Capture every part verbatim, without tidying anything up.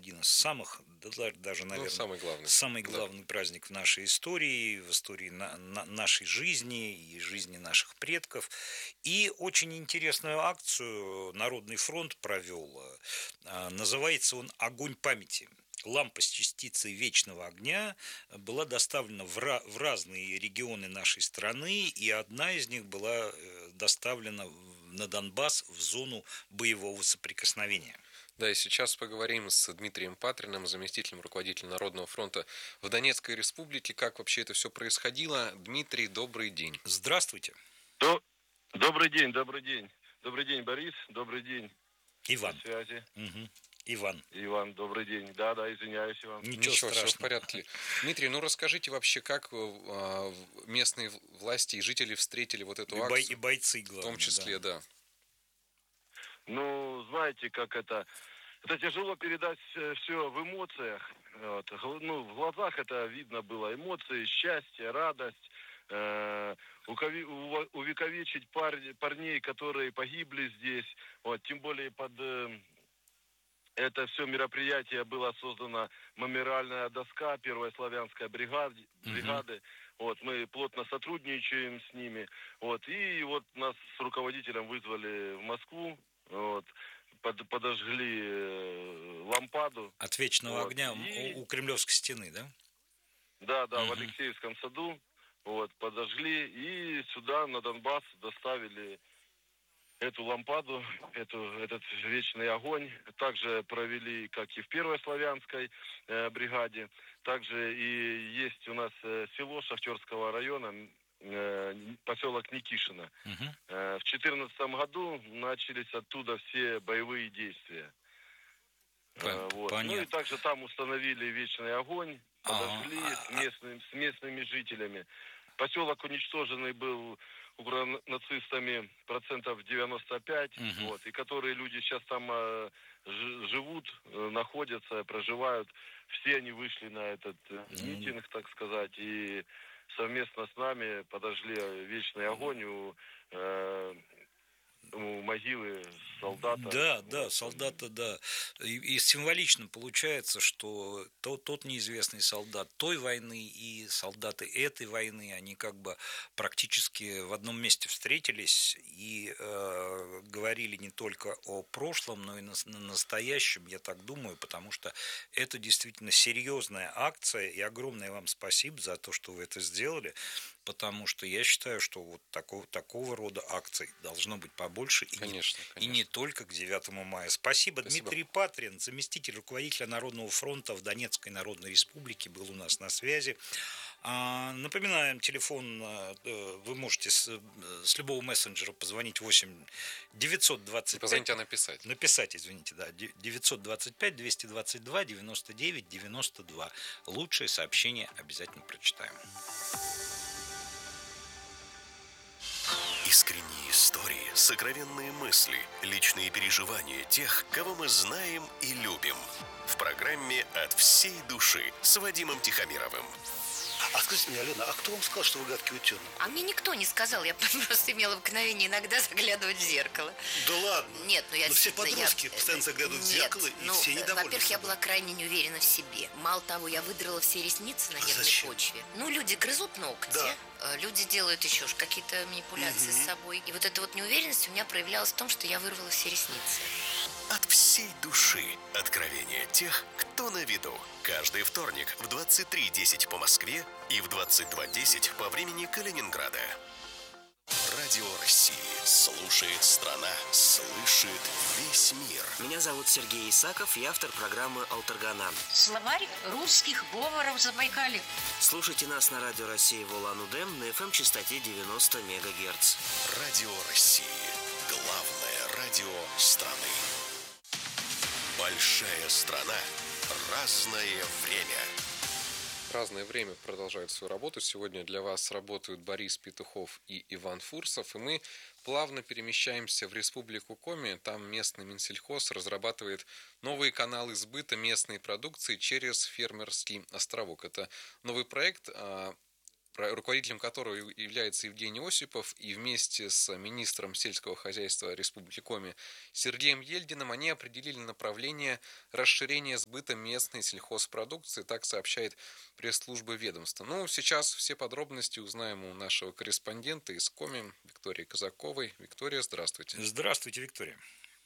один из самых, даже, наверное, ну, самый главный, самый главный да. праздник в нашей истории, в истории на, на, нашей жизни и жизни наших предков. И очень интересную акцию Народный фронт провел. Называется он «Огонь памяти». Лампа с частицей вечного огня была доставлена в, ra- в разные регионы нашей страны, и одна из них была доставлена на Донбасс в зону боевого соприкосновения. Да, и сейчас поговорим с Дмитрием Патриным, заместителем руководителя Народного фронта в Донецкой республике, как вообще это все происходило. Дмитрий, добрый день. Здравствуйте. Добрый день, добрый день. Добрый день, Борис, добрый день. Иван. На связи. Угу. Иван. Иван, добрый день. Да, да, извиняюсь, Иван. Ничего, Ничего, страшного. все в порядке. Дмитрий, ну расскажите вообще, как местные власти и жители встретили вот эту и акцию? Бой, и бойцы, главное. В том числе, да. да. Ну, знаете, как это... Это тяжело передать все в эмоциях. Вот. Ну, в глазах это видно было. Эмоции, счастье, радость. Э, увековечить пар, парней, которые погибли здесь. Вот. Тем более под... Э, это все мероприятие было создана мемориальная доска первой славянской бригады. бригады. Uh-huh. Вот, мы плотно сотрудничаем с ними. Вот, и вот нас с руководителем вызвали в Москву. Вот, под, подожгли э, лампаду. От вечного вот, огня и... у, у Кремлевской стены, да? Да, да, uh-huh. в Алексеевском саду. Вот, подожгли и сюда, на Донбасс, доставили эту лампаду, эту, этот вечный огонь. Также провели, как и в первой славянской э, бригаде. Также и есть у нас э, село Шахтерского района, э, поселок Никишино. Uh-huh. Э, в две тысячи четырнадцатом году начались оттуда все боевые действия. Э, вот. Ну и также там установили вечный огонь, подожгли uh-huh. с, местным, с местными жителями. Поселок уничтоженный был нацистами процентов девяносто пять, uh-huh. вот, и которые люди сейчас там э, ж, живут, э, находятся, проживают. Все они вышли на этот э, митинг, так сказать, и совместно с нами подожгли вечный огонь у, э, у могилы солдата. Да, да, вот. солдата, да. И, и символично получается, что тот, тот неизвестный солдат той войны и солдаты этой войны, они как бы практически в одном месте встретились и э, говорили не только о прошлом, но и на, на настоящем, я так думаю, потому что это действительно серьезная акция, и огромное вам спасибо за то, что вы это сделали. Потому что я считаю, что вот такого, такого рода акций должно быть побольше. И, конечно, не, конечно. и не только к девятому мая. Спасибо. Спасибо. Дмитрий Патрин, заместитель руководителя Народного фронта в Донецкой Народной Республике, был у нас на связи. А, напоминаем, телефон вы можете с, с любого мессенджера позвонить восемь девятьсот двадцать пять. Позвонить, а написать. Написать, извините, да. девятьсот двадцать пять двести двадцать два девяносто девять девяносто два. Лучшее сообщение обязательно прочитаем. Искренние истории, сокровенные мысли, личные переживания тех, кого мы знаем и любим. В программе «От всей души» с Вадимом Тихомировым. А скажите мне, Алена, а кто вам сказал, что вы гадкий утенок? А мне никто не сказал, я просто имела обыкновение иногда заглядывать в зеркало. Да ладно? Нет, ну я... Но все подростки я... постоянно заглядывают Нет, в зеркало, ну, и все недовольны. Во-первых, я была крайне не уверена в себе. Мало того, я выдрала все ресницы на нервной Зачем? почве. Ну, люди грызут ногти, да. люди делают еще какие-то манипуляции угу. с собой. И вот эта вот неуверенность у меня проявлялась в том, что я вырвала все ресницы. От всей души. Откровения тех, кто на виду. Каждый вторник в двадцать три десять по Москве и в двадцать два десять по времени Калининграда. Радио России. Слушает страна. Слышит весь мир. Меня зовут Сергей Исаков, я автор программы «Алтаргана». Словарь русских говоров Забайкалья. Слушайте нас на Радио России в Улан-Удэ на эф эм-частоте девяносто мегагерц. Радио России. Главное радио страны. Большая страна. Разное время. Разное время продолжает свою работу. Сегодня для вас работают Борис Петухов и Иван Фурсов. И мы плавно перемещаемся в Республику Коми. Там местный Минсельхоз разрабатывает новые каналы сбыта местной продукции через фермерский островок. Это новый проект, руководителем которого является Евгений Осипов, и вместе с министром сельского хозяйства Республики Коми Сергеем Ельдиным они определили направление расширения сбыта местной сельхозпродукции, так сообщает пресс-служба ведомства. Ну, сейчас все подробности узнаем у нашего корреспондента из Коми Виктории Казаковой. Виктория, здравствуйте. Здравствуйте, Виктория.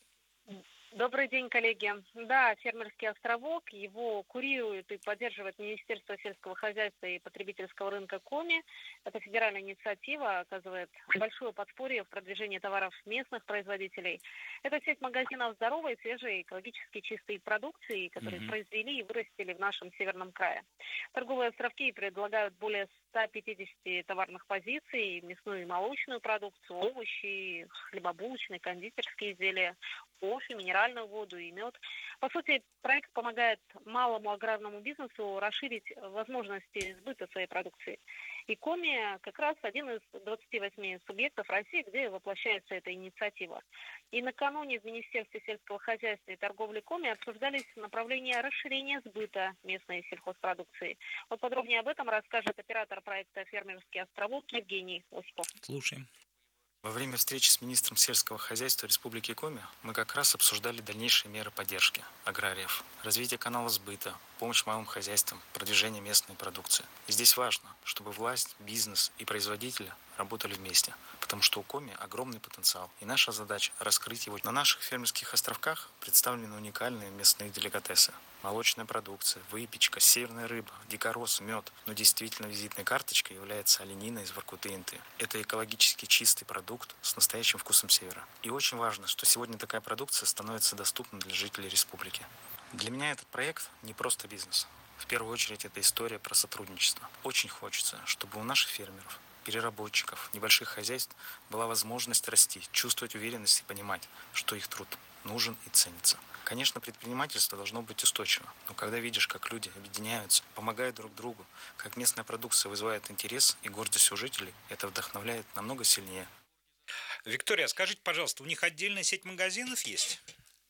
Добрый день, коллеги. Да, фермерский островок, его курирует и поддерживает Министерство сельского хозяйства и потребительского рынка Коми. Это федеральная инициатива, оказывает большое подспорье в продвижении товаров местных производителей. Это сеть магазинов здоровой, свежей, экологически чистой продукции, которые mm-hmm. произвели и вырастили в нашем северном крае. Торговые островки предлагают более ста пятидесяти товарных позиций, мясную и молочную продукцию, овощи, хлебобулочные, кондитерские изделия, кофе, минеральную воду и мед. По сути, проект помогает малому аграрному бизнесу расширить возможности сбыта своей продукции. И Коми как раз один из двадцати восьми субъектов России, где воплощается эта инициатива. И накануне в Министерстве сельского хозяйства и торговли Коми обсуждались направления расширения сбыта местной сельхозпродукции. Вот подробнее об этом расскажет оператор проекта «Фермерский островок» Евгений Осипов. Слушаем. Во время встречи с министром сельского хозяйства Республики Коми мы как раз обсуждали дальнейшие меры поддержки аграриев, развитие канала сбыта, помощь малым хозяйствам, продвижение местной продукции. И здесь важно, чтобы власть, бизнес и производители работали вместе, потому что у Коми огромный потенциал, и наша задача раскрыть его. На наших фермерских островках представлены уникальные местные деликатесы. Молочная продукция, выпечка, северная рыба, дикорос, мед. Но действительно визитной карточкой является оленина из Воркуты-Инты. Это экологически чистый продукт с настоящим вкусом севера. И очень важно, что сегодня такая продукция становится доступна для жителей республики. Для меня этот проект не просто бизнес. В первую очередь это история про сотрудничество. Очень хочется, чтобы у наших фермеров, переработчиков, небольших хозяйств была возможность расти, чувствовать уверенность и понимать, что их труд нужен и ценится. Конечно, предпринимательство должно быть устойчиво, но когда видишь, как люди объединяются, помогают друг другу, как местная продукция вызывает интерес и гордость у жителей, это вдохновляет намного сильнее. Виктория, скажите, пожалуйста, у них отдельная сеть магазинов есть?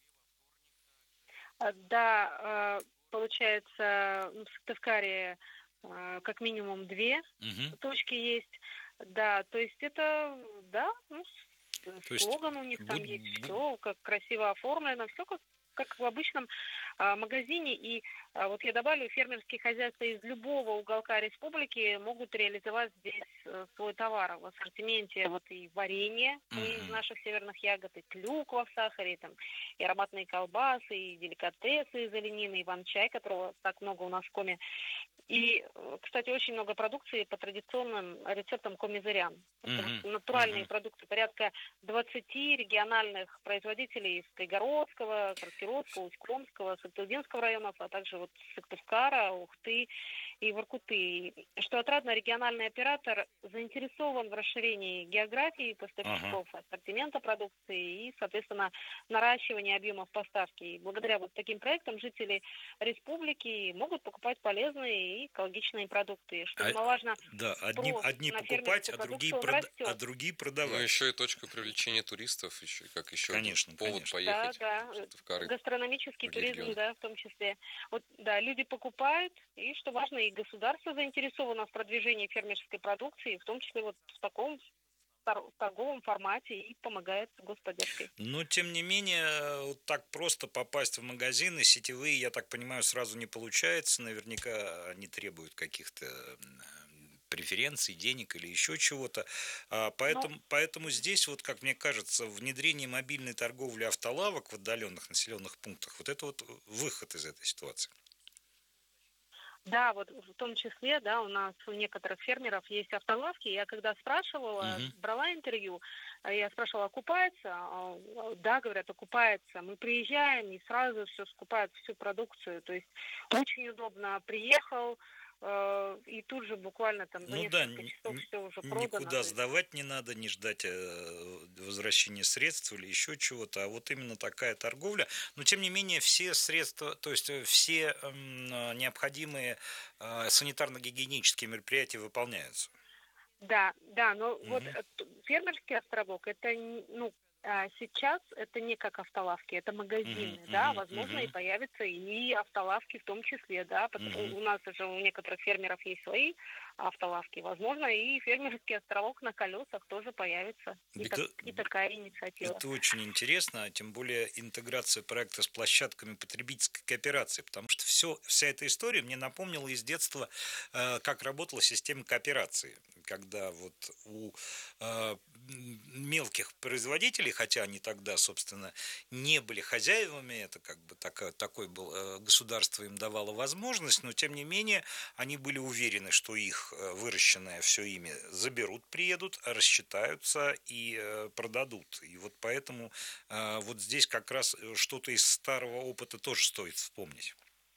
Да, получается, в Сыктывкаре как минимум две угу. точки есть. Да, то есть это, да, ну, слоган у них там буд... есть, все как красиво оформлено, все как, как в обычном а, магазине. И а, вот я добавлю, фермерские хозяйства из любого уголка республики могут реализовать здесь а, свой товар в ассортименте. Вот и варенье mm-hmm. из наших северных ягод, и клюква в сахаре, там, и ароматные колбасы, и деликатесы из оленины, иван-чай, которого так много у нас в Коми. И, кстати, очень много продукции по традиционным рецептам комизырян. Mm-hmm. Натуральные mm-hmm. продукты. Порядка двадцати региональных производителей из Кайгородского, Краснородского, Усть-Кромского, Сыктывдинского районов, а также вот Сыктывкара, Ухты и Воркуты. Что отрадно, региональный оператор заинтересован в расширении географии поставщиков, uh-huh. ассортимента продукции и, соответственно, наращивании объемов поставки. И благодаря вот таким проектам жители республики могут покупать полезные и экологичные продукты. Что немаловажно, а, да, одни, одни покупать, а другие, прод... а другие продавать. Ну, еще и точка привлечения туристов, еще как еще конечно, повод конечно. поехать. Да, да. Гастрономический туризм, да, в том числе. Вот, да, люди покупают, и, что важно, и государство заинтересовано в продвижении фермерской продукции, в том числе вот в таком в торговом формате, и помогает господдержкой. Но, тем не менее, вот так просто попасть в магазины сетевые, я так понимаю, сразу не получается. Наверняка они требуют каких-то преференций, денег или еще чего-то. Поэтому, Но... поэтому здесь, вот, как мне кажется, внедрение мобильной торговли автолавок в отдаленных населенных пунктах, вот это вот выход из этой ситуации. Да, вот в том числе, да, у нас у некоторых фермеров есть автолавки. Я когда спрашивала, uh-huh. брала интервью, я спрашивала, окупается? Да, говорят, окупается. Мы приезжаем и сразу все скупают, всю продукцию. То есть очень удобно. Приехал, и тут же буквально там за ну несколько да, часов н- все уже продано. Никуда сдавать не надо, не ждать возвращения средств или еще чего-то, а вот именно такая торговля. Но тем не менее все средства, то есть все м, необходимые э, санитарно-гигиенические мероприятия выполняются. Да, да, но угу. вот фермерский островок, это, ну, Сейчас это не как автолавки, это магазины, Мгм, да, мгм, возможно, и мгм. появятся и автолавки в том числе, да, потому Мгм. у нас же у некоторых фермеров есть свои автолавки, возможно, и фермерский островок на колесах тоже появится, и, так, Это, и такая инициатива. это очень интересно, а тем более интеграция проекта с площадками потребительской кооперации, потому что все, вся эта история мне напомнила из детства, э, как работала система кооперации, когда вот у э, м, мелких производителей, хотя они тогда, собственно, не были хозяевами, это как бы такая, такой был, э, государство им давало возможность, но тем не менее они были уверены, что их э, выращенное все ими заберут, приедут, рассчитаются и э, продадут. И вот поэтому э, вот здесь как раз э, что-то из старого опыта тоже стоит вспомнить.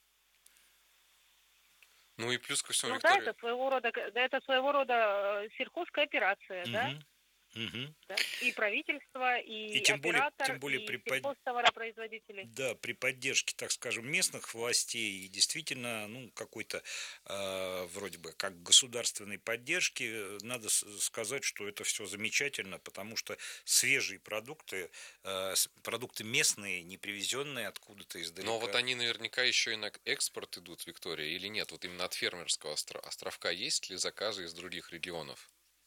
Ну и плюс ко всему, Ну да, Виктория, это своего рода, да, это своего рода э, сельхозкооперация, да, Мгм. Мгм. да, и правительство, И и тем более, оператор, тем более и при, под- сельхозтоваропроизводители. да, при поддержке, так скажем, местных властей и действительно, ну, какой-то э, вроде бы как государственной поддержки, э, надо с- сказать, что это все замечательно, потому что свежие продукты, э, с- продукты местные, не привезенные откуда-то но вот издалека. они наверняка еще и на экспорт идут, Виктория, или нет? Вот именно от фермерского остро- островка есть ли заказы из других регионов?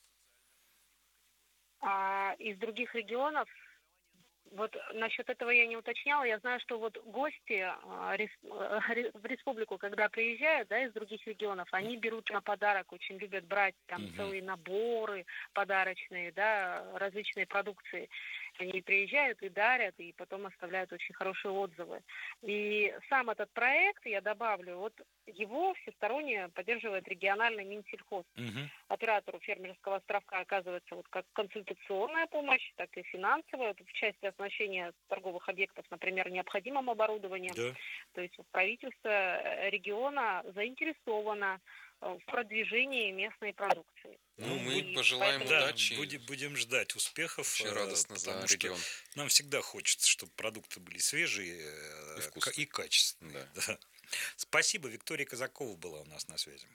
А из других регионов, вот насчет этого я не уточняла. Я знаю, что вот гости а, рес- э, ре- в республику, когда приезжают, да, из других регионов, они берут на подарок, очень любят брать там Мгм. целые наборы подарочные, да, различные продукции. Они приезжают и дарят, и потом оставляют очень хорошие отзывы. И сам этот проект, я добавлю, вот его всесторонне поддерживает региональный Минсельхоз. Мгм. Оператору фермерского островка оказывается вот как консультационная помощь, так и финансовая в части оснащения торговых объектов, например, необходимым оборудованием. Да. То есть правительство э, региона заинтересовано э, в продвижении местной продукции. Ну, Ну, мы И пожелаем поэтому да, удачи. будем, будем ждать успехов, Очень э, радостно за потому что регион. нам всегда хочется, чтобы продукты были свежие И э, вкусные. ка- и качественные. Да. Да. Спасибо, Виктория Казакова была у нас на связи.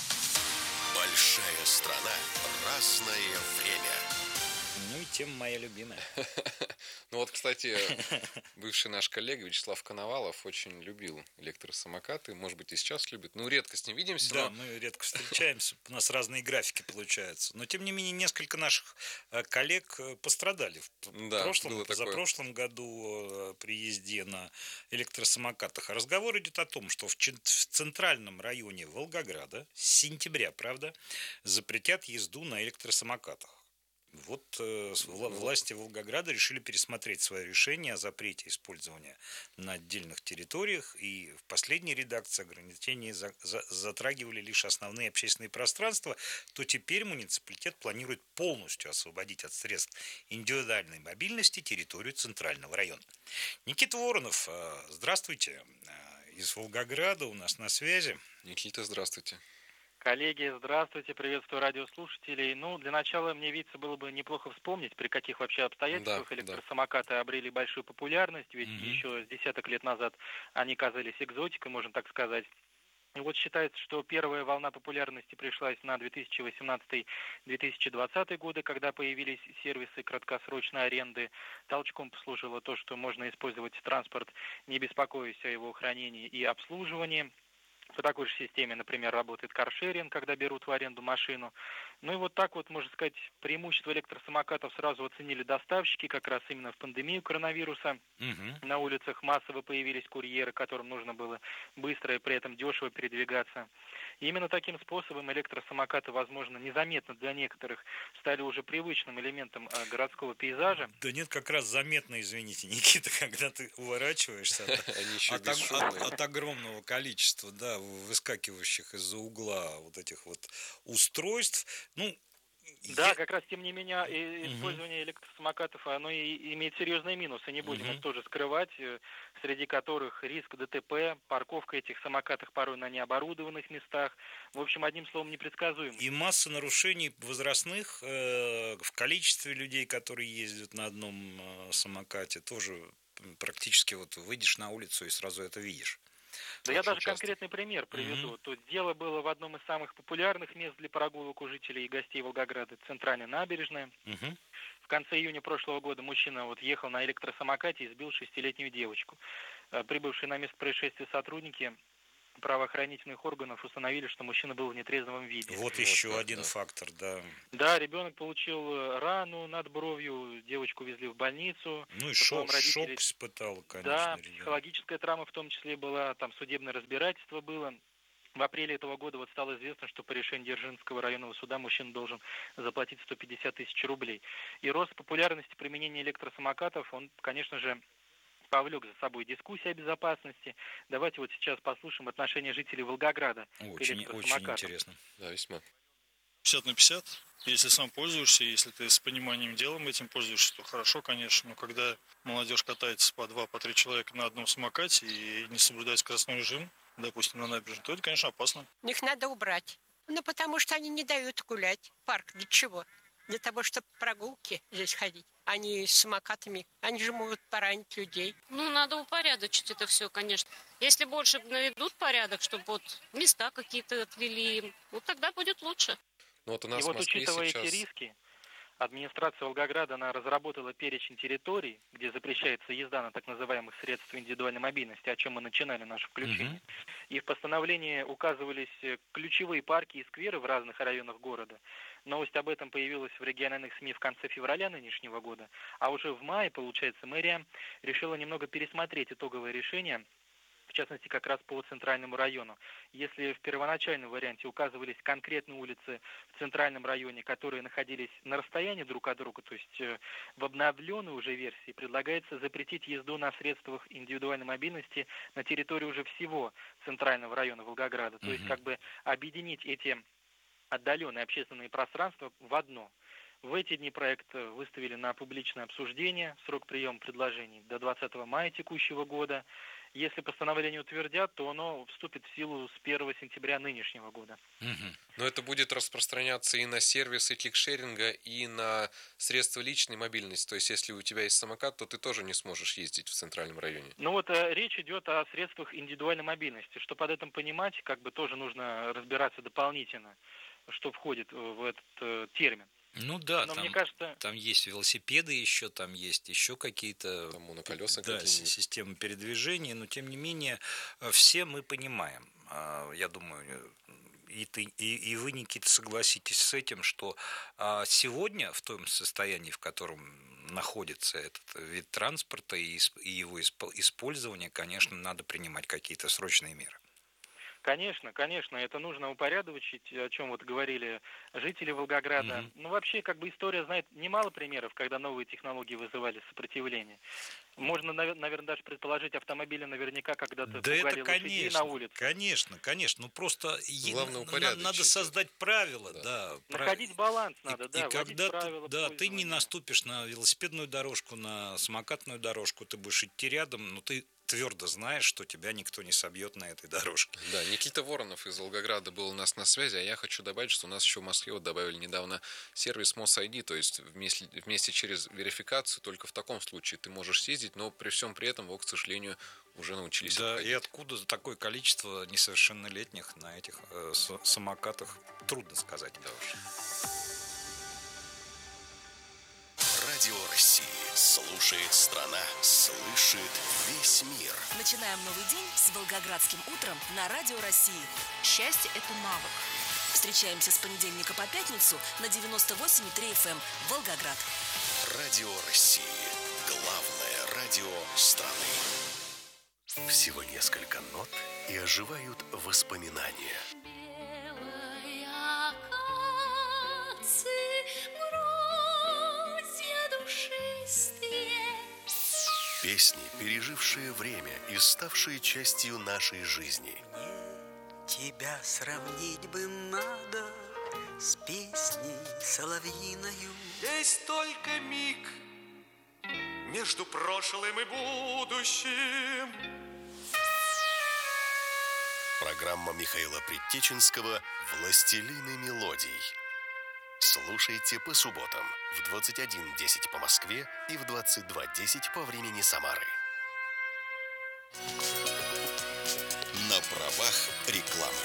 Большая страна, разное время. Ну и тема моя любимая. Ну вот, кстати, бывший наш коллега Вячеслав Коновалов очень любил электросамокаты. Может быть, и сейчас любит. Ну, редко с ним видимся, Да, но мы редко встречаемся, у нас разные графики получаются. Но, тем не менее, несколько наших э, коллег э, пострадали в п- да, прошлом и было такое. позапрошлом году э, при езде на электросамокатах. А разговор идет о том, что в чен- в центральном районе Волгограда с сентября, правда, запретят езду на электросамокатах. Вот э, с- вла- Ну, власти Волгограда решили пересмотреть свое решение о запрете использования на отдельных территориях, и в последней редакции ограничения за- за- затрагивали лишь основные общественные пространства, то теперь муниципалитет планирует полностью освободить от средств индивидуальной мобильности территорию центрального района. Никита Воронов, э, здравствуйте, э, из Волгограда у нас на связи. Никита, здравствуйте. Коллеги, здравствуйте, приветствую радиослушателей. Ну, для начала, мне видится, было бы неплохо вспомнить, при каких вообще обстоятельствах Да, да. электросамокаты обрели большую популярность, ведь Мгм. еще с десяток лет назад они казались экзотикой, можно так сказать. И вот считается, что первая волна популярности пришлась на две тысячи восемнадцатый — две тысячи двадцатый годы, когда появились сервисы краткосрочной аренды. Толчком послужило то, что можно использовать транспорт, не беспокоясь о его хранении и обслуживании. По такой же системе, например, работает каршеринг, когда берут в аренду машину. Ну и вот так вот, можно сказать, преимущество электросамокатов сразу оценили доставщики, как раз именно в пандемию коронавируса. Мгм. На улицах массово появились курьеры, которым нужно было быстро и при этом дешево передвигаться. И именно таким способом электросамокаты, возможно, незаметно для некоторых стали уже привычным элементом э, городского пейзажа. Да нет, как раз заметно, извините, Никита, когда ты уворачиваешься от, Они еще от, ог- бесшумные. от- от огромного количества, да, выскакивающих из-за угла вот этих вот устройств. Ну, Да, я... как раз тем не менее и Мгм. использование электросамокатов, оно и имеет серьезные минусы, не будем Мгм. их тоже скрывать, э, среди которых риск ДТП, парковка этих самокатов порой на необорудованных местах. В общем, одним словом, непредсказуемость. И масса нарушений возрастных э, в количестве людей, которые ездят на одном э, самокате, тоже м, практически вот выйдешь на улицу и сразу это видишь. Да я даже конкретный пример приведу. Mm-hmm. Тут дело было в одном из самых популярных мест для прогулок у жителей и гостей Волгограда, центральная набережная. Mm-hmm. В конце июня прошлого года мужчина вот ехал на электросамокате и сбил шестилетнюю девочку. Прибывшие на место происшествия сотрудники правоохранительных органов установили, что мужчина был в нетрезвом виде. Вот, вот еще один да. фактор, да. Да, ребенок получил рану над бровью, девочку везли в больницу. Ну и шок, родителей... шок испытал, конечно. Да, ребенок. Психологическая травма в том числе была, там судебное разбирательство было. В апреле этого года вот стало известно, что по решению Дзержинского районного суда мужчина должен заплатить сто пятьдесят тысяч рублей. И рост популярности применения электросамокатов, он, конечно же, повлек за собой дискуссии о безопасности. Давайте вот сейчас послушаем отношение жителей Волгограда очень, к электросамокатам. Очень интересно. Да, весьма. пятьдесят на пятьдесят. Если сам пользуешься, если ты с пониманием делом этим пользуешься, то хорошо, конечно. Но когда молодежь катается по два, по три человека на одном самокате и не соблюдает скоростной режим, допустим, на набережной, то это, конечно, опасно. Их надо убрать. Ну, потому что они не дают гулять. Парк для чего? Для того, чтобы прогулки здесь ходить. Они с самокатами, они же могут поранить людей. Ну, надо упорядочить это все, конечно. Если больше наведут порядок, чтобы вот места какие-то отвели, вот тогда будет лучше. Ну, вот у нас и вот, учитывая сейчас... эти риски, администрация Волгограда, она разработала перечень территорий, где запрещается езда на так называемых средствах индивидуальной мобильности, о чем мы начинали наше включение. Mm-hmm. И в постановлении указывались ключевые парки и скверы в разных районах города. Новость об этом появилась в региональных СМИ в конце февраля нынешнего года, а уже в мае, получается, мэрия решила немного пересмотреть итоговое решение, в частности, как раз по центральному району. Если в первоначальном варианте указывались конкретные улицы в центральном районе, которые находились на расстоянии друг от друга, то есть в обновленной уже версии предлагается запретить езду на средствах индивидуальной мобильности на территории уже всего центрального района Волгограда. Mm-hmm. То есть как бы объединить эти отдаленные общественные пространства в одно. В эти дни проект выставили на публичное обсуждение, срок приема предложений до двадцатого мая текущего года. Если постановление утвердят, то оно вступит в силу с первого сентября нынешнего года. Угу. Но это будет распространяться и на сервисы кликшеринга, и на средства личной мобильности. То есть, если у тебя есть самокат, то ты тоже не сможешь ездить в центральном районе. Ну вот э, речь идет о средствах индивидуальной мобильности. Что под этим понимать, как бы тоже нужно разбираться дополнительно, что входит в этот э, термин. Ну да, Но там, мне кажется... там есть велосипеды еще, там есть еще какие-то там моноколеса, да, системы передвижения, но тем не менее все мы понимаем, я думаю, и, ты, и, и вы, Никита, согласитесь с этим, что сегодня в том состоянии, в котором находится этот вид транспорта и его использование, конечно, надо принимать какие-то срочные меры. Конечно, конечно, это нужно упорядочить, о чем вот говорили жители Волгограда. Mm-hmm. Ну, вообще, как бы история знает немало примеров, когда новые технологии вызывали сопротивление. Можно, наверное, даже предположить, автомобили наверняка когда-то да пугали это, лошадей конечно, на улице. Конечно, конечно. Ну, просто Главное, надо, надо создать правила. Да. Да, находить баланс надо, и, да, и когда правила да, ты не наступишь на велосипедную дорожку, на самокатную дорожку, ты будешь идти рядом, но ты твердо знаешь, что тебя никто не собьет на этой дорожке. Да, Никита Воронов из Волгограда был у нас на связи, а я хочу добавить, что у нас еще в Москве вот добавили недавно сервис МОС-ай ди, то есть вместе, вместе через верификацию, только в таком случае ты можешь съездить, но при всем при этом его, к сожалению, уже научились Да, обходить. И откуда такое количество несовершеннолетних на этих э, самокатах, трудно сказать. Да уж. Радио России. Слушает страна. Слышит весь мир. Начинаем новый день с Волгоградским утром на Радио России. Счастье – это навык. Встречаемся с понедельника по пятницу на девяносто восемь и три эф эм Волгоград. Радио России. Главное радио страны. Всего несколько нот и оживают воспоминания. Песни, пережившие время и ставшие частью нашей жизни. Мне тебя сравнить бы надо с песней соловьиною. Есть только миг между прошлым и будущим. Программа Михаила Предтеченского «Властелины мелодий». Слушайте по субботам в двадцать один десять по Москве и в двадцать два десять по времени Самары. На правах рекламы.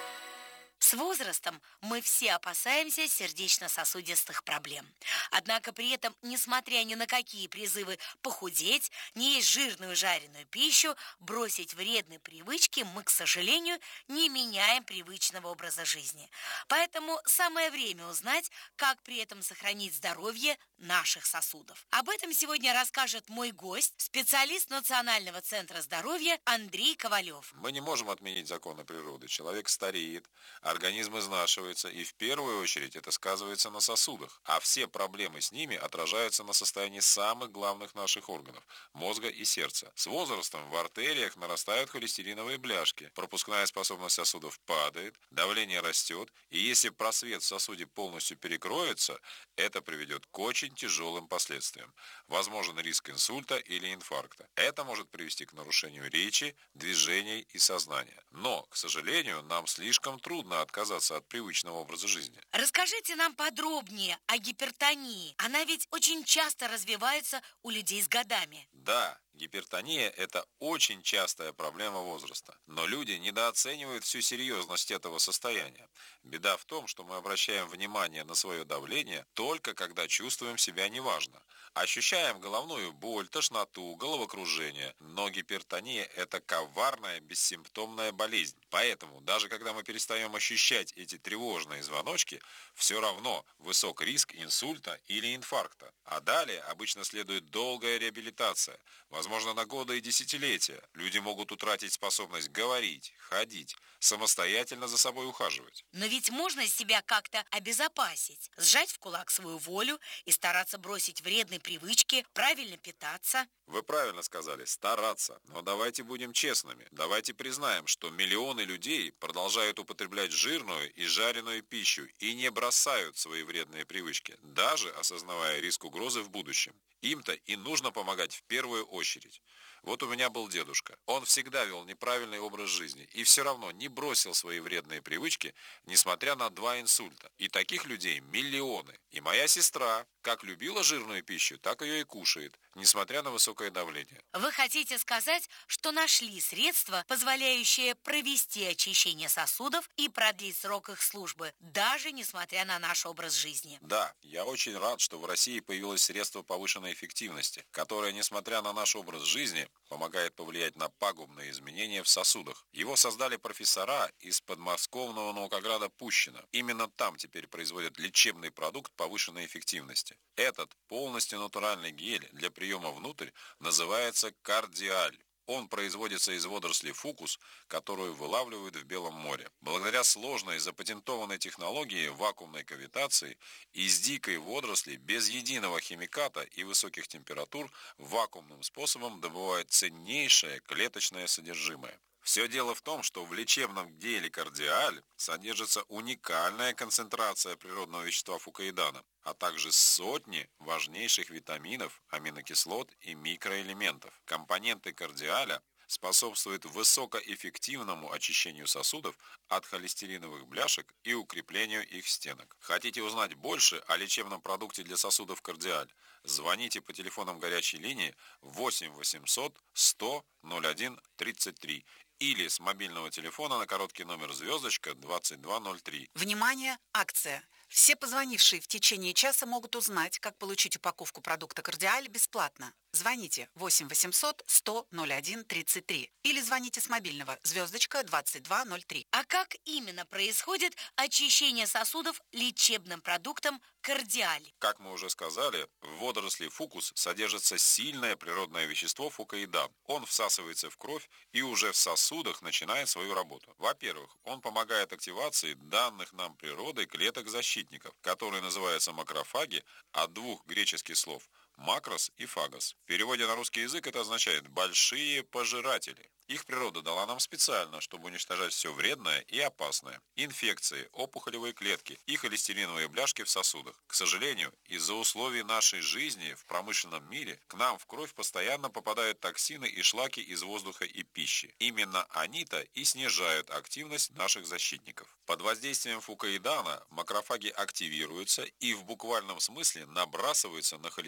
С возрастом мы все опасаемся сердечно-сосудистых проблем. Однако при этом, несмотря ни на какие призывы похудеть, не есть жирную жареную пищу, бросить вредные привычки, мы, к сожалению, не меняем привычного образа жизни. Поэтому самое время узнать, как при этом сохранить здоровье наших сосудов. Об этом сегодня расскажет мой гость, специалист Национального центра здоровья Андрей Ковалев. Мы не можем отменить законы природы. Человек стареет, организм изнашивается, и в первую очередь это сказывается на сосудах. А все проблемы с ними отражаются на состоянии самых главных наших органов – мозга и сердца. С возрастом в артериях нарастают холестериновые бляшки, пропускная способность сосудов падает, давление растет, и если просвет в сосуде полностью перекроется, это приведет к очень тяжелым последствиям. Возможен риск инсульта или инфаркта. Это может привести к нарушению речи, движений и сознания. Но, к сожалению, нам слишком трудно отказаться от привычного образа жизни. Расскажите нам подробнее о гипертонии. Она ведь очень часто развивается у людей с годами. Да, гипертония – это очень частая проблема возраста. Но люди недооценивают всю серьезность этого состояния. Беда в том, что мы обращаем внимание на свое давление только когда чувствуем себя неважно. Ощущаем головную боль, тошноту, головокружение. Но гипертония – это коварная, бессимптомная болезнь. Поэтому, даже когда мы перестаем ощущать эти тревожные звоночки, все равно высок риск инсульта или инфаркта. А далее обычно следует долгая реабилитация, возможно, на годы и десятилетия. Люди могут утратить способность говорить, ходить, самостоятельно за собой ухаживать. Но ведь можно себя как-то обезопасить, сжать в кулак свою волю и стараться бросить вредные привычки, правильно питаться. Вы правильно сказали, стараться. Но давайте будем честными. Давайте признаем, что миллионы людей продолжают употреблять жирную и жареную пищу и не бросают свои вредные привычки, даже осознавая риск угрозы в будущем. Им-то и нужно помогать в первую очередь. Вот у меня был дедушка. Он всегда вел неправильный образ жизни и все равно не бросил свои вредные привычки, несмотря на два инсульта. И таких людей миллионы. И моя сестра как любила жирную пищу, так ее и кушает, несмотря на высокое давление. Вы хотите сказать, что нашли средства, позволяющие провести очищение сосудов и продлить срок их службы, даже несмотря на наш образ жизни? Да, я очень рад, что в России появилось средство повышенной эффективности, которое, несмотря на наш образ жизни, помогает повлиять на пагубные изменения в сосудах. Его создали профессора из подмосковного наукограда Пущино. Именно там теперь производят лечебный продукт повышенной эффективности. Этот полностью натуральный гель для приема внутрь называется кардиаль. Он производится из водорослей фукус, которую вылавливают в Белом море. Благодаря сложной запатентованной технологии вакуумной кавитации из дикой водоросли без единого химиката и высоких температур вакуумным способом добывают ценнейшее клеточное содержимое. Все дело в том, что в лечебном геле кардиаль содержится уникальная концентрация природного вещества фукоидана, а также сотни важнейших витаминов, аминокислот и микроэлементов. Компоненты кардиаля способствуют высокоэффективному очищению сосудов от холестериновых бляшек и укреплению их стенок. Хотите узнать больше о лечебном продукте для сосудов кардиаль? Звоните по телефонам горячей линии восемь восемьсот сто ноль один тридцать три или с мобильного телефона на короткий номер звездочка двадцать два ноль три. Внимание! Акция! Все позвонившие в течение часа могут узнать, как получить упаковку продукта «Кардиаль» бесплатно. Звоните восемь восемьсот сто ноль один тридцать три или звоните с мобильного звездочка двадцать два ноль три. А как именно происходит очищение сосудов лечебным продуктом «Кардиаль»? Как мы уже сказали, в водоросли фукус содержится сильное природное вещество фукоидан. Он всасывается в кровь и уже в сосудах начинает свою работу. Во-первых, он помогает активации данных нам природой клеток защитников, которые называются макрофаги, от двух греческих слов «макрос» и «фагос». В переводе на русский язык это означает «большие пожиратели». Их природа дала нам специально, чтобы уничтожать все вредное и опасное. Инфекции, опухолевые клетки и холестериновые бляшки в сосудах. К сожалению, из-за условий нашей жизни в промышленном мире к нам в кровь постоянно попадают токсины и шлаки из воздуха и пищи. Именно они-то и снижают активность наших защитников. Под воздействием фукоидана макрофаги активируются и в буквальном смысле набрасываются на холестериновые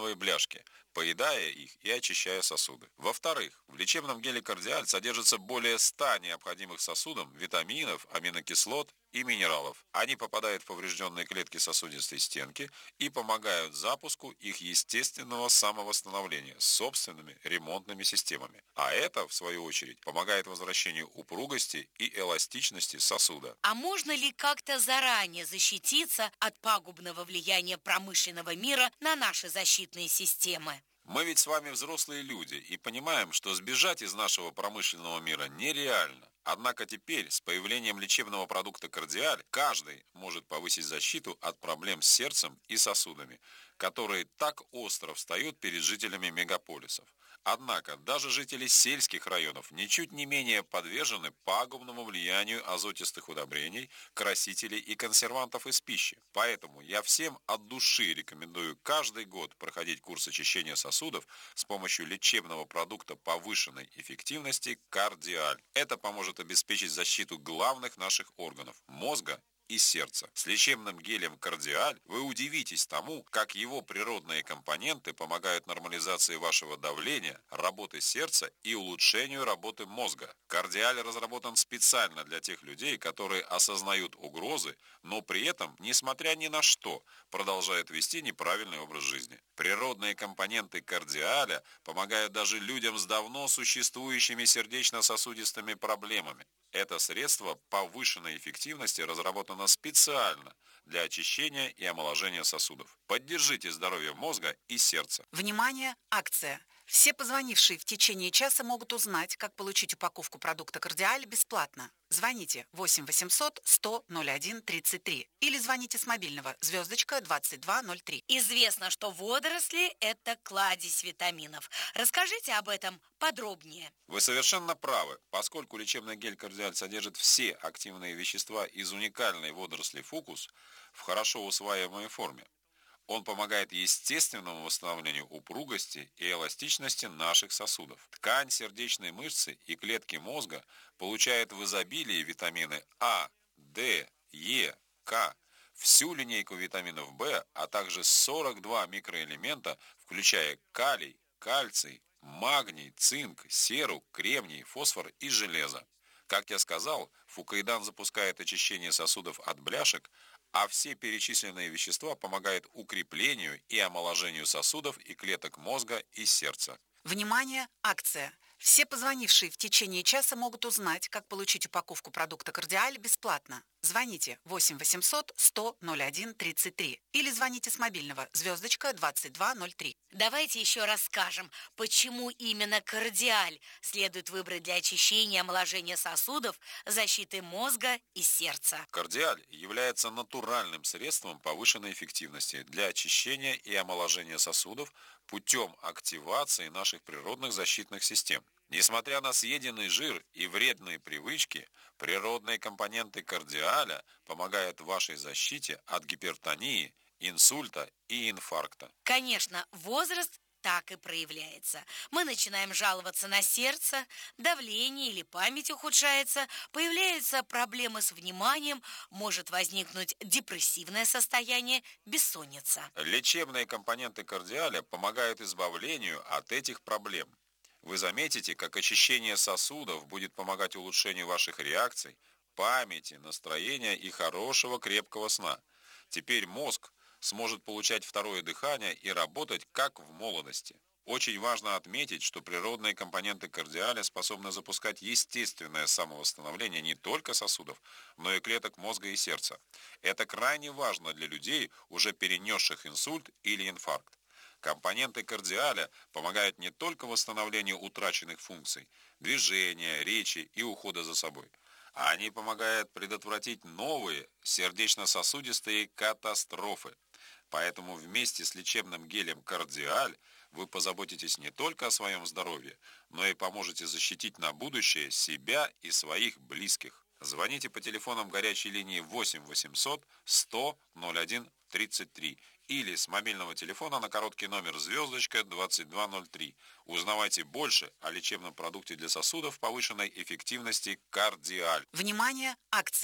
резиновые бляшки, поедая их и очищая сосуды. Во-вторых, в лечебном геле «Кардиаль» содержится более ста необходимых сосудам витаминов, аминокислот и минералов. Они попадают в поврежденные клетки сосудистой стенки и помогают запуску их естественного самовосстановления с собственными ремонтными системами. А это, в свою очередь, помогает возвращению упругости и эластичности сосуда. А можно ли как-то заранее защититься от пагубного влияния промышленного мира на наши защитные системы? Мы ведь с вами взрослые люди и понимаем, что сбежать из нашего промышленного мира нереально. Однако теперь, с появлением лечебного продукта «Кардиаль», каждый может повысить защиту от проблем с сердцем и сосудами, которые так остро встают перед жителями мегаполисов. Однако даже жители сельских районов ничуть не менее подвержены пагубному влиянию азотистых удобрений, красителей и консервантов из пищи. Поэтому я всем от души рекомендую каждый год проходить курс очищения сосудов с помощью лечебного продукта повышенной эффективности «Кардиаль». Это поможет обеспечить защиту главных наших органов – мозга и сердца. С лечебным гелем «Кардиаль» вы удивитесь тому, как его природные компоненты помогают нормализации вашего давления, работы сердца и улучшению работы мозга. «Кардиаль» разработан специально для тех людей, которые осознают угрозы, но при этом, несмотря ни на что, продолжают вести неправильный образ жизни. Природные компоненты «Кардиаля» помогают даже людям с давно существующими сердечно-сосудистыми проблемами. Это средство повышенной эффективности разработано специально для очищения и омоложения сосудов. Поддержите здоровье мозга и сердца. Внимание! Акция! Все позвонившие в течение часа могут узнать, как получить упаковку продукта «Кардиаль» бесплатно. Звоните восемь восемьсот сто ноль один тридцать три или звоните с мобильного звездочка двадцать два ноль три. Известно, что водоросли – это кладезь витаминов. Расскажите об этом подробнее. Вы совершенно правы, поскольку лечебный гель «Кардиаль» содержит все активные вещества из уникальной водоросли фукус в хорошо усваиваемой форме. Он помогает естественному восстановлению упругости и эластичности наших сосудов. Ткань сердечной мышцы и клетки мозга получают в изобилии витамины А, Д, Е, К, всю линейку витаминов В, а также сорок два микроэлемента, включая калий, кальций, магний, цинк, серу, кремний, фосфор и железо. Как я сказал, фукоидан запускает очищение сосудов от бляшек, а все перечисленные вещества помогают укреплению и омоложению сосудов и клеток мозга и сердца. Внимание! Акция! Все позвонившие в течение часа могут узнать, как получить упаковку продукта «Кардиаль» бесплатно. Звоните восемь восемьсот сто ноль один тридцать три или звоните с мобильного звездочка двадцать два ноль три. Давайте еще раз скажем, почему именно «Кардиаль» следует выбрать для очищения и омоложения сосудов, защиты мозга и сердца. «Кардиаль» является натуральным средством повышенной эффективности для очищения и омоложения сосудов путем активации наших природных защитных систем. Несмотря на съеденный жир и вредные привычки, природные компоненты «Кардиаля» помогают вашей защите от гипертонии, инсульта и инфаркта. Конечно, возраст так и проявляется. Мы начинаем жаловаться на сердце, давление или память ухудшается, появляются проблемы с вниманием, может возникнуть депрессивное состояние, бессонница. Лечебные компоненты «Кардиаля» помогают избавлению от этих проблем. Вы заметите, как очищение сосудов будет помогать улучшению ваших реакций, памяти, настроения и хорошего крепкого сна. Теперь мозг сможет получать второе дыхание и работать как в молодости. Очень важно отметить, что природные компоненты «Кардиаля» способны запускать естественное самовосстановление не только сосудов, но и клеток мозга и сердца. Это крайне важно для людей, уже перенесших инсульт или инфаркт. Компоненты «Кардиаля» помогают не только восстановлению утраченных функций, движения, речи и ухода за собой. Они помогают предотвратить новые сердечно-сосудистые катастрофы. Поэтому вместе с лечебным гелем «Кардиаль» вы позаботитесь не только о своем здоровье, но и поможете защитить на будущее себя и своих близких. Звоните по телефонам горячей линии восемь восемьсот сто ноль один тридцать три или с мобильного телефона на короткий номер звездочка двадцать два ноль три. Узнавайте больше о лечебном продукте для сосудов повышенной эффективности «Кардиаль». Внимание! Акция!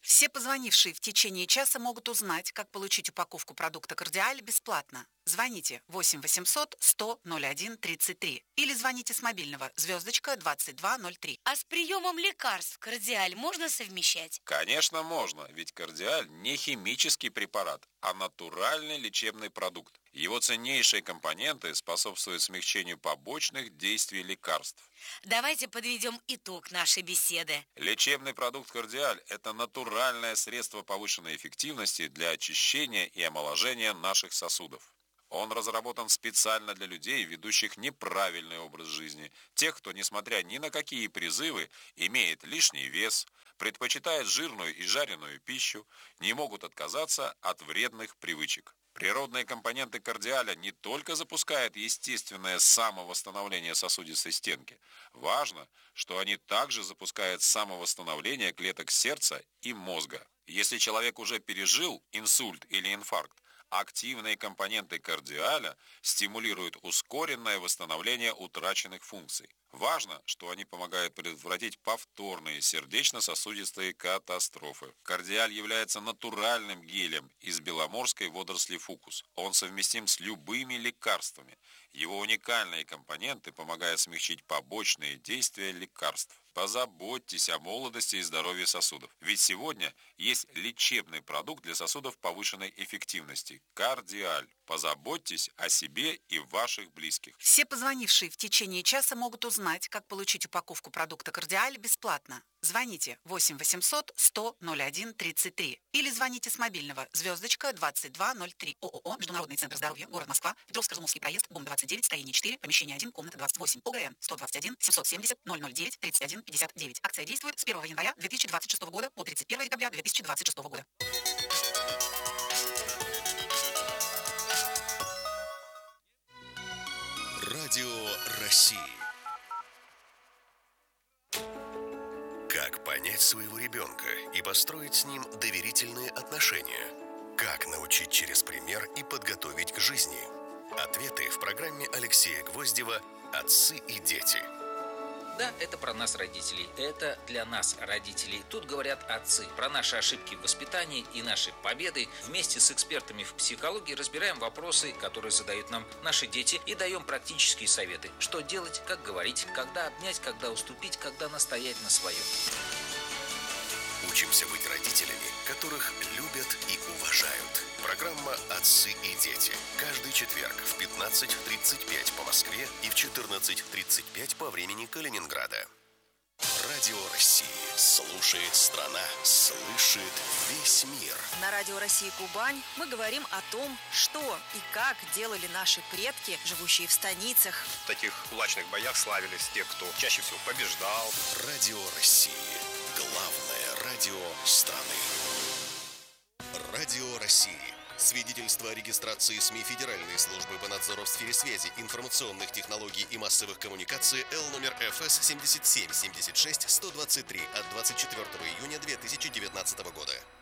Все позвонившие в течение часа могут узнать, как получить упаковку продукта «Кардиаль» бесплатно. Звоните восемь восемьсот сто ноль один тридцать три или звоните с мобильного звездочка двадцать два ноль три. А с приемом лекарств «Кардиаль» можно совмещать? Конечно, можно, ведь «Кардиаль» не химический препарат, а натуральный лечебный продукт. Его ценнейшие компоненты способствуют смягчению побочных действий лекарств. Давайте подведем итог нашей беседы. Лечебный продукт «Кардиаль» – это натуральное средство повышенной эффективности для очищения и омоложения наших сосудов. Он разработан специально для людей, ведущих неправильный образ жизни, тех, кто, несмотря ни на какие призывы, имеет лишний вес, предпочитает жирную и жареную пищу, не могут отказаться от вредных привычек. Природные компоненты «Кардиаля» не только запускают естественное самовосстановление сосудистой стенки. Важно, что они также запускают самовосстановление клеток сердца и мозга. Если человек уже пережил инсульт или инфаркт, активные компоненты «Кардиаля» стимулируют ускоренное восстановление утраченных функций. Важно, что они помогают предотвратить повторные сердечно-сосудистые катастрофы. «Кардиаль» является натуральным гелем из беломорской водоросли фукус. Он совместим с любыми лекарствами. Его уникальные компоненты помогают смягчить побочные действия лекарств. Позаботьтесь о молодости и здоровье сосудов. Ведь сегодня есть лечебный продукт для сосудов повышенной эффективности – «Кардиаль». Позаботьтесь о себе и ваших близких. Все позвонившие в течение часа могут узнать, как получить упаковку продукта «Кардиаль» бесплатно. Звоните восемь восемьсот сто ноль один тридцать три или звоните с мобильного звездочка двадцать два ноль три. ООО «Международный центр здоровья», город Москва, Петровско-Разумовский проезд, ГУМ двадцать девять, строение четыре, помещение один, комната двадцать восемь. ОГРН сто двадцать один семьсот семьдесят ноль ноль девять тридцать один пятьдесят девять. Акция действует с первого января две тысячи двадцать шестого года по тридцать первого декабря две тысячи двадцать шестого года. Радио России. Как понять своего ребенка и построить с ним доверительные отношения? Как научить через пример и подготовить к жизни? Ответы в программе Алексея Гвоздева «Отцы и дети». Да, это про нас, родителей. Это для нас, родителей. Тут говорят отцы. Про наши ошибки в воспитании и наши победы. Вместе с экспертами в психологии разбираем вопросы, которые задают нам наши дети, и даем практические советы. Что делать, как говорить, когда обнять, когда уступить, когда настоять на своем. Учимся быть родителями, которых любят и уважают. Программа «Отцы и дети». Каждый четверг в пятнадцать тридцать пять по Москве и в четырнадцать тридцать пять по времени Калининграда. Радио России. Слушает страна. Слышит весь мир. На Радио России Кубань мы говорим о том, что и как делали наши предки, живущие в станицах. В таких кулачных боях славились те, кто чаще всего побеждал. Радио России. Главное радио страны. Радио России. Свидетельство о регистрации СМИ Федеральной службы по надзору в сфере связи, информационных технологий и массовых коммуникаций Л номер Ф С семьдесят семь семьдесят шесть сто двадцать три от двадцать четвёртого июня две тысячи девятнадцатого года.